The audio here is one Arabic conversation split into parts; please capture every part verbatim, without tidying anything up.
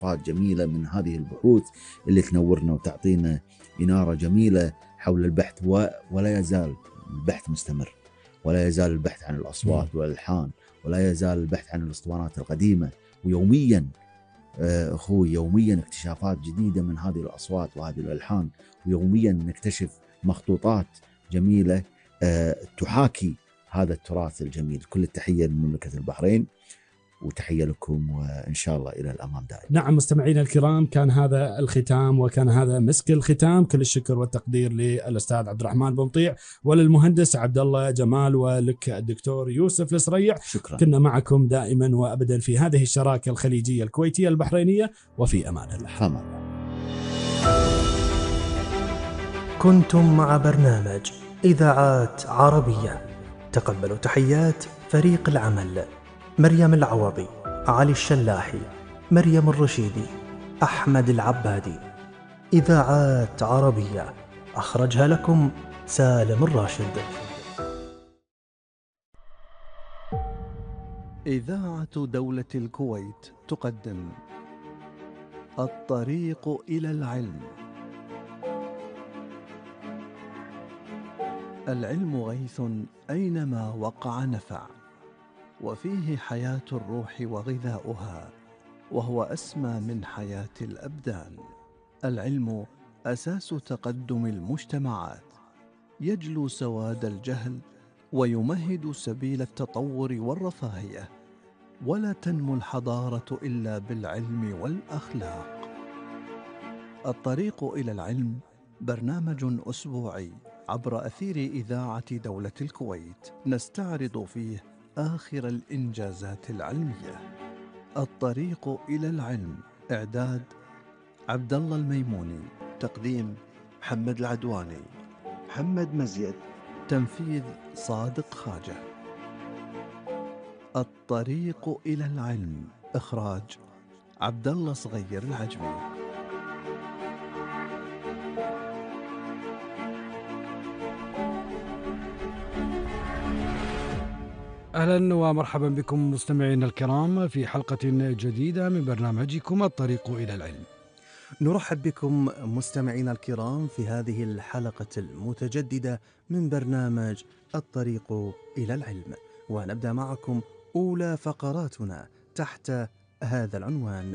جميلة من هذه البحوث اللي تنورنا وتعطينا إنارة جميلة حول البحث، ولا يزال البحث مستمر، ولا يزال البحث عن الأصوات والألحان، ولا يزال البحث عن الأسطوانات القديمة. ويوميا أخوي يوميا اكتشافات جديدة من هذه الأصوات وهذه الألحان، ويوميا نكتشف مخطوطات جميلة تحاكي هذا التراث الجميل. كل التحية لمملكة البحرين، وتحية لكم، وإن شاء الله إلى الأمام دائما. نعم مستمعينا الكرام، كان هذا الختام وكان هذا مسك الختام. كل الشكر والتقدير للأستاذ عبد الرحمن بن مطيع وللمهندس عبد الله جمال ولك الدكتور يوسف السريع. شكرا. كنا معكم دائما وأبدا في هذه الشراكة الخليجية الكويتية البحرينية، وفي أمان الله. فمان. كنتم مع برنامج إذاعات عربية. تقبلوا تحيات فريق العمل: مريم العوضي، علي الشلاحي، مريم الرشيدي، أحمد العبادي. إذاعات عربية أخرجها لكم سالم الراشد. إذاعة دولة الكويت تقدم الطريق إلى العلم. العلم غيث أينما وقع نفع، وفيه حياة الروح وغذاؤها، وهو أسمى من حياة الأبدان. العلم أساس تقدم المجتمعات، يجلو سواد الجهل ويمهد سبيل التطور والرفاهية، ولا تنمو الحضارة إلا بالعلم والأخلاق. الطريق إلى العلم برنامج أسبوعي عبر أثير إذاعة دولة الكويت، نستعرض فيه آخر الإنجازات العلمية. الطريق إلى العلم، إعداد عبد الله الميموني، تقديم محمد العدواني، محمد مزيد، تنفيذ صادق خاجة. الطريق إلى العلم، إخراج عبد الله صغير العجمي. أهلا ومرحبا بكم مستمعينا الكرام في حلقة جديدة من برنامجكم الطريق إلى العلم. نرحب بكم مستمعينا الكرام في هذه الحلقة المتجددة من برنامج الطريق إلى العلم، ونبدأ معكم أولى فقراتنا تحت هذا العنوان: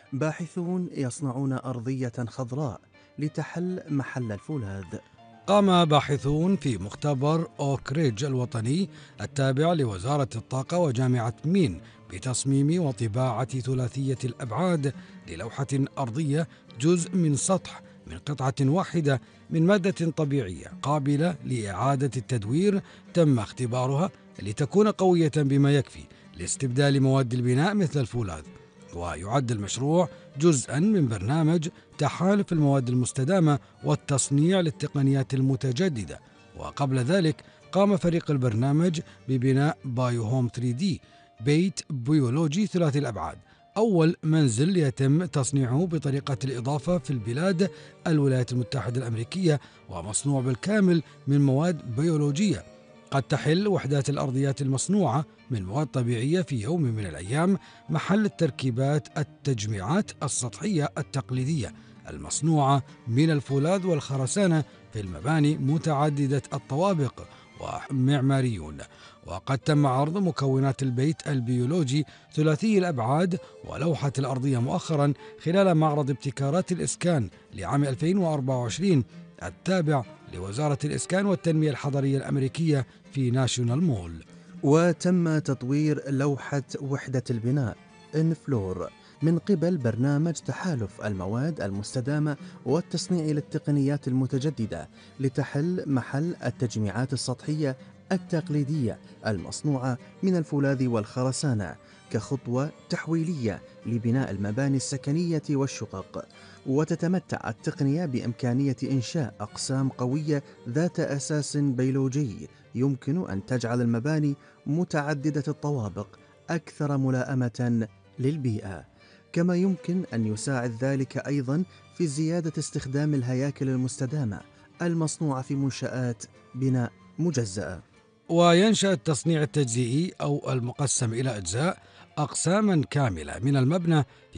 باحثون يصنعون أرضية خضراء لتحل محل الفولاذ. قام باحثون في مختبر أوك ريدج الوطني التابع لوزارة الطاقة وجامعة مين بتصميم وطباعة ثلاثية الأبعاد للوحة أرضية جزء من سطح من قطعة واحدة من مادة طبيعية قابلة لإعادة التدوير. تم اختبارها لتكون قوية بما يكفي لاستبدال مواد البناء مثل الفولاذ، ويعد المشروع جزءاً من برنامج تحالف المواد المستدامة والتصنيع للتقنيات المتجددة. وقبل ذلك قام فريق البرنامج ببناء بايو هوم ثري دي، بيت بيولوجي ثلاثي الأبعاد، أول منزل يتم تصنيعه بطريقة الإضافة في البلاد الولايات المتحدة الأمريكية، ومصنوع بالكامل من مواد بيولوجية. قد تحل وحدات الأرضيات المصنوعة من مواد طبيعية في يوم من الأيام محل التركيبات التجميعات السطحية التقليدية المصنوعة من الفولاذ والخرسانة في المباني متعددة الطوابق ومعماريون. وقد تم عرض مكونات البيت البيولوجي ثلاثي الأبعاد ولوحة الأرضية مؤخرا خلال معرض ابتكارات الإسكان لعام ألفين وأربعة وعشرين التابع لوزارة الإسكان والتنمية الحضرية الأمريكية في ناشونال مول. وتم تطوير لوحة وحدة البناء إنفلور من قبل برنامج تحالف المواد المستدامة والتصنيع للتقنيات المتجددة لتحل محل التجميعات السطحية التقليدية المصنوعة من الفولاذ والخرسانة كخطوة تحويلية لبناء المباني السكنية والشقق. وتتمتع التقنية بإمكانية إنشاء أقسام قوية ذات أساس بيولوجي يمكن أن تجعل المباني متعددة الطوابق أكثر ملائمة للبيئة، كما يمكن أن يساعد ذلك أيضا في زيادة استخدام الهياكل المستدامة المصنوعة في منشآت بناء مجزأة. وينشأ التصنيع التجزئي أو المقسم إلى أجزاء أقساما كاملة من المبنى